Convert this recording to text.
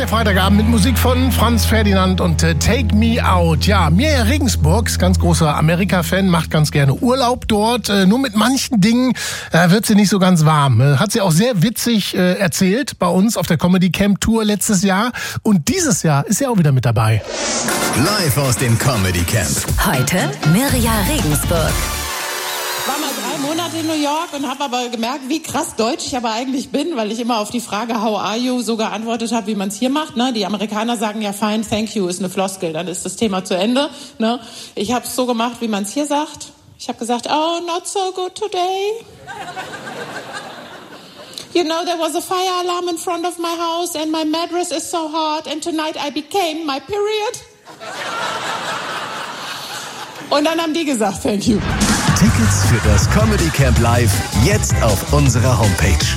Freitagabend mit Musik von Franz Ferdinand und Take Me Out. Ja, Mirja Regensburg ist ganz großer Amerika-Fan, macht ganz gerne Urlaub dort. Nur mit manchen Dingen wird sie nicht so ganz warm. Hat sie auch sehr witzig erzählt bei uns auf der Comedy Camp Tour letztes Jahr. Und dieses Jahr ist sie auch wieder mit dabei. Live aus dem Comedy Camp. Heute Mirja Regensburg. Ich war mal 3 Monate in New York und habe aber gemerkt, wie krass deutsch ich aber eigentlich bin, weil ich immer auf die Frage How are you so geantwortet habe, wie man es hier macht. Ne? Die Amerikaner sagen ja fine, thank you, ist eine Floskel, dann ist das Thema zu Ende. Ne? Ich habe es so gemacht, wie man es hier sagt. Ich habe gesagt, oh, not so good today. You know, there was a fire alarm in front of my house and my mattress is so hot and tonight I became my period. Und dann haben die gesagt, thank you. Tickets für das Comedy Camp Live jetzt auf unserer Homepage.